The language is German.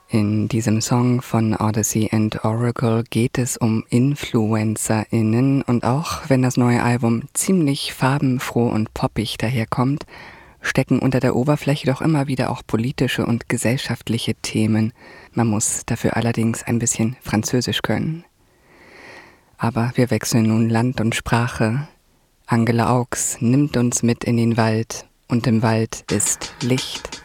In diesem Song von Odyssey and Oracle geht es um InfluencerInnen und auch wenn das neue Album ziemlich farbenfroh und poppig daherkommt, stecken unter der Oberfläche doch immer wieder auch politische und gesellschaftliche Themen. Man muss dafür allerdings ein bisschen Französisch können. Aber wir wechseln nun Land und Sprache. Angela Augs nimmt uns mit in den Wald und im Wald ist Licht.